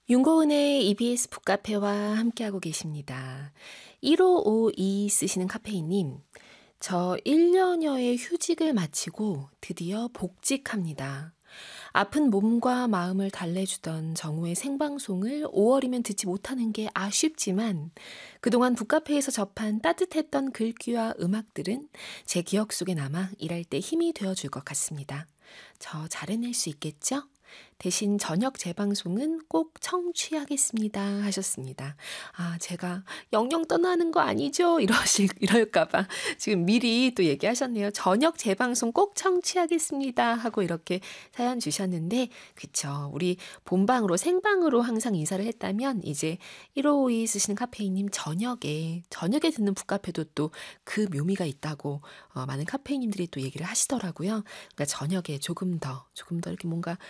윤고은의 EBS 북카페와 함께하고 계십니다. 1552 쓰시는 카페인님, 저 1년여의 휴직을 마치고 드디어 복직합니다. 아픈 몸과 마음을 달래주던 정오의 생방송을 5월이면 듣지 못하는 게 아쉽지만 그동안 북카페에서 접한 따뜻했던 글귀와 음악들은 제 기억 속에 남아 일할 때 힘이 되어줄 것 같습니다. 저 잘 해낼 수 있겠죠? 대신 저녁 재방송은 꼭 청취하겠습니다 하셨습니다. 아, 제가 영영 떠나는 거 아니죠? 이럴까봐 지금 미리 또 얘기하셨네요. 저녁 재방송 꼭 청취하겠습니다 하고 이렇게 사연 주셨는데, 그쵸. 우리 본방으로 생방으로 항상 인사를 했다면 이제 1552 쓰시는 카페인님 저녁에 듣는 북카페도 또 그 묘미가 있다고 많은 카페인님들이 또 얘기를 하시더라고요. 그러니까 저녁에 조금 더 이렇게 뭔가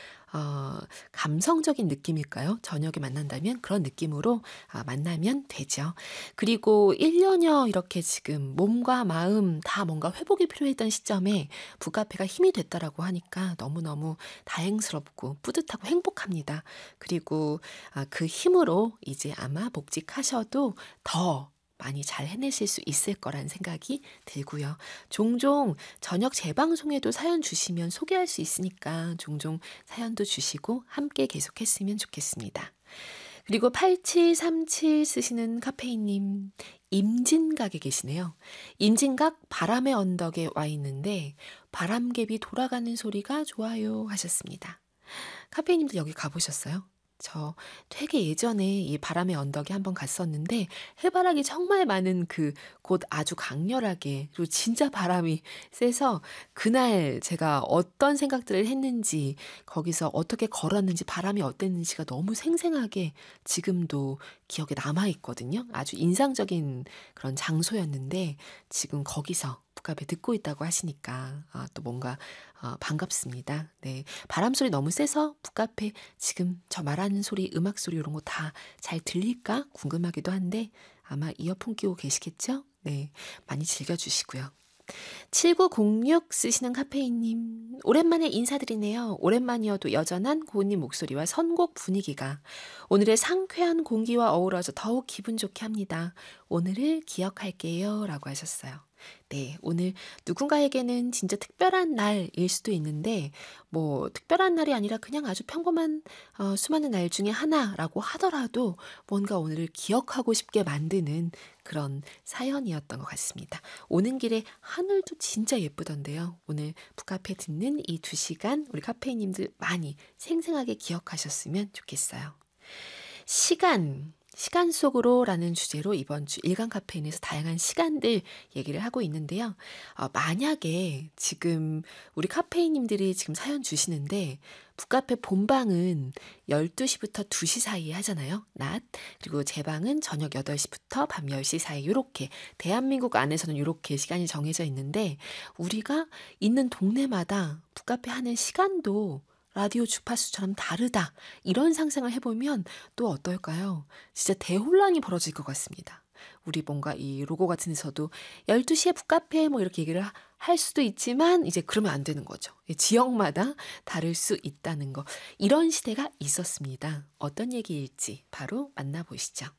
감성적인 느낌일까요? 저녁에 만난다면 그런 느낌으로 만나면 되죠. 그리고 1년여 이렇게 지금 몸과 마음 다 뭔가 회복이 필요했던 시점에 북카페가 힘이 됐다라고 하니까 너무너무 다행스럽고 뿌듯하고 행복합니다. 그리고 그 힘으로 이제 아마 복직하셔도 더 많이 잘 해내실 수 있을 거란 생각이 들고요. 종종 저녁 재방송에도 사연 주시면 소개할 수 있으니까 종종 사연도 주시고 함께 계속했으면 좋겠습니다. 그리고 8737 쓰시는 카페인님, 임진각에 계시네요. 임진각 바람의 언덕에 와 있는데 바람개비 돌아가는 소리가 좋아요 하셨습니다. 카페인님도 여기 가보셨어요? 저 되게 예전에 이 바람의 언덕에 한번 갔었는데 해바라기 정말 많은 그 곳 아주 강렬하게, 그리고 진짜 바람이 세서 그날 제가 어떤 생각들을 했는지, 거기서 어떻게 걸었는지, 바람이 어땠는지가 너무 생생하게 지금도 기억에 남아 있거든요. 아주 인상적인 그런 장소였는데 지금 거기서 북카페 듣고 있다고 하시니까 또 뭔가 반갑습니다. 네, 바람 소리 너무 세서 북카페 지금 저 말하는 소리, 음악 소리 이런 거 다 잘 들릴까 궁금하기도 한데 아마 이어폰 끼고 계시겠죠? 네, 많이 즐겨주시고요. 7906 쓰시는 카페인님, 오랜만에 인사드리네요. 오랜만이어도 여전한 고은님 목소리와 선곡 분위기가 오늘의 상쾌한 공기와 어우러져 더욱 기분 좋게 합니다. 오늘을 기억할게요 라고 하셨어요. 네, 오늘 누군가에게는 진짜 특별한 날일 수도 있는데 뭐 특별한 날이 아니라 그냥 아주 평범한 수많은 날 중에 하나라고 하더라도 뭔가 오늘을 기억하고 싶게 만드는 그런 사연이었던 것 같습니다. 오는 길에 하늘도 진짜 예쁘던데요. 오늘 북카페 듣는 이 2시간 우리 카페인님들 많이 생생하게 기억하셨으면 좋겠어요. 시간 속으로라는 주제로 이번 주 일간 카페인에서 다양한 시간들 얘기를 하고 있는데요. 만약에 지금 우리 카페인님들이 지금 사연 주시는데 북카페 본방은 12시부터 2시 사이에 하잖아요. 낮. 그리고 제 방은 저녁 8시부터 밤 10시 사이, 요렇게 대한민국 안에서는 요렇게 시간이 정해져 있는데 우리가 있는 동네마다 북카페 하는 시간도 라디오 주파수처럼 다르다. 이런 상상을 해보면 또 어떨까요? 진짜 대혼란이 벌어질 것 같습니다. 우리 뭔가 이 로고 같은 데서도 12시에 북카페 뭐 이렇게 얘기를 할 수도 있지만 이제 그러면 안 되는 거죠. 지역마다 다를 수 있다는 거. 이런 시대가 있었습니다. 어떤 얘기일지 바로 만나보시죠.